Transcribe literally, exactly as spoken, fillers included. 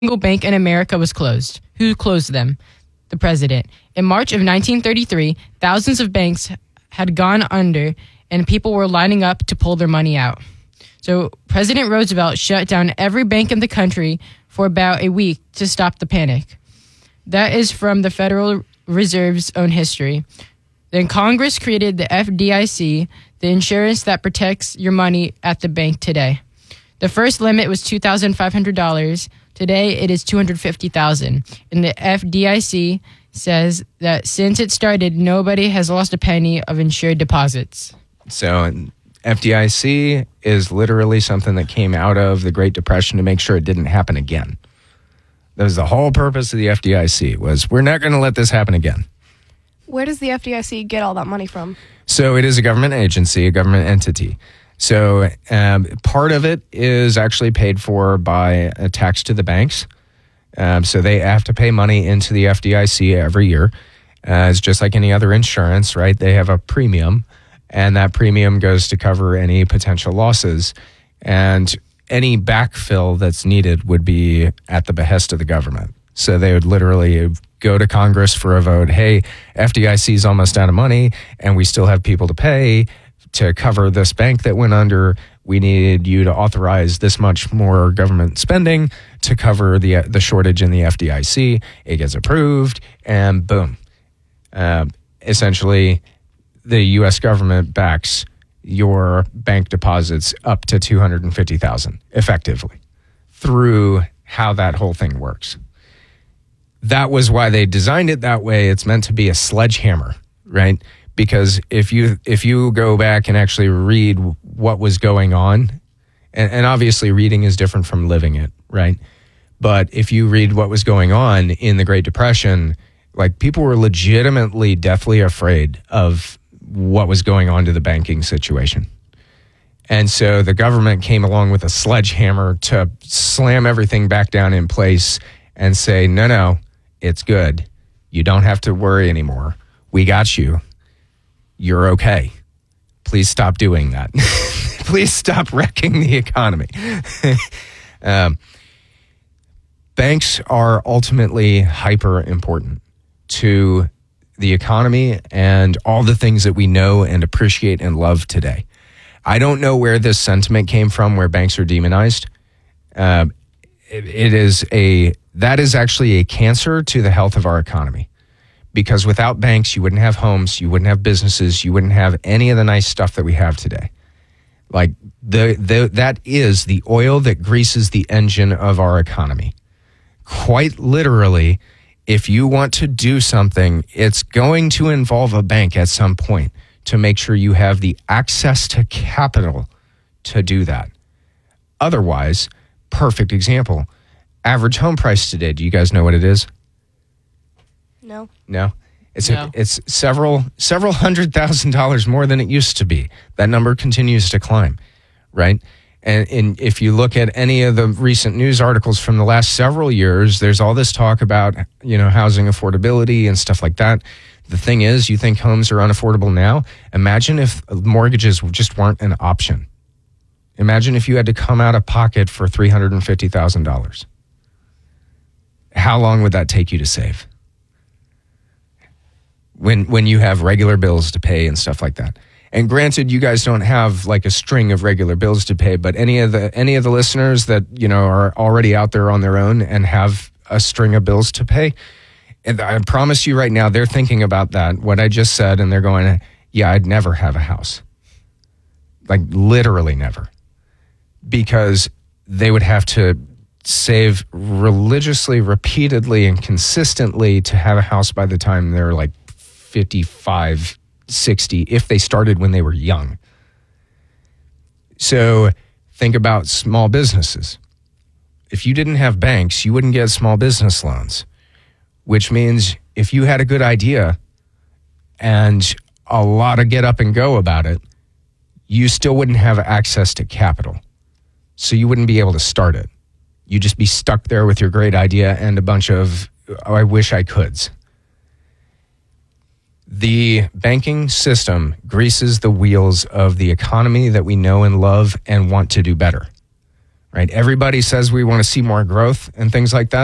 single bank in America was closed. Who closed them? The president. In March of nineteen thirty-three, thousands of banks had gone under and people were lining up to pull their money out. So President Roosevelt shut down every bank in the country for about a week to stop the panic. That is from the Federal Reserve's own history. Then Congress created the F D I C, the insurance that protects your money at the bank today. The first limit was two thousand five hundred dollars. Today, it is two hundred fifty thousand dollars. And the F D I C says that since it started, nobody has lost a penny of insured deposits. So F D I C is literally something that came out of the Great Depression to make sure it didn't happen again. That was the whole purpose of the F D I C, was we're not going to let this happen again. Where does the F D I C get all that money from? So it is a government agency, a government entity. So um, part of it is actually paid for by a tax to the banks. Um, so they have to pay money into the F D I C every year. Uh, it's just like any other insurance, right? They have a premium, and that premium goes to cover any potential losses. And any backfill that's needed would be at the behest of the government. So they would literally go to Congress for a vote. Hey, F D I C is almost out of money, and we still have people to pay to cover this bank that went under. We need you to authorize this much more government spending to cover the the shortage in the F D I C. It gets approved, and boom. Uh, essentially, the U S government backs your bank deposits up to two hundred fifty thousand dollars effectively through how that whole thing works. That was why they designed it that way. It's meant to be a sledgehammer, right? Because if you if you go back and actually read what was going on, and, and obviously reading is different from living it, right? But if you read what was going on in the Great Depression, like people were legitimately deathly afraid of what was going on to the banking situation. And so the government came along with a sledgehammer to slam everything back down in place and say, no, no, it's good. You don't have to worry anymore. We got you. You're okay. Please stop doing that. Please stop wrecking the economy. um, banks are ultimately hyper important to the economy and all the things that we know and appreciate and love today. I don't know where this sentiment came from, where banks are demonized. Uh, it, it is a that is actually a cancer to the health of our economy. Because without banks, you wouldn't have homes, you wouldn't have businesses, you wouldn't have any of the nice stuff that we have today. Like the, the that is the oil that greases the engine of our economy. Quite literally, if you want to do something, it's going to involve a bank at some point to make sure you have the access to capital to do that. Otherwise, perfect example, average home price today, do you guys know what it is? No. No? It's No. A, it's several several hundred thousand dollars more than it used to be. That number continues to climb, right? And, and if you look at any of the recent news articles from the last several years, there's all this talk about, you know, housing affordability and stuff like that. The thing is, you think homes are unaffordable now? Imagine if mortgages just weren't an option. Imagine if you had to come out of pocket for three hundred fifty thousand dollars. How long would that take you to save? When when you have regular bills to pay and stuff like that. And granted, you guys don't have like a string of regular bills to pay, but any of the any of the listeners that, you know, are already out there on their own and have a string of bills to pay, and I promise you right now, they're thinking about that, what I just said, and they're going, yeah, I'd never have a house. Like literally never. Because they would have to save religiously, repeatedly, and consistently to have a house by the time they're like fifty-five, sixty, if they started when they were young. So think about small businesses. If you didn't have banks, you wouldn't get small business loans, which means if you had a good idea and a lot of get up and go about it, you still wouldn't have access to capital. So you wouldn't be able to start it. You'd just be stuck there with your great idea and a bunch of, oh, I wish I coulds. The banking system greases the wheels of the economy that we know and love and want to do better. right? Everybody says we want to see more growth and things like that.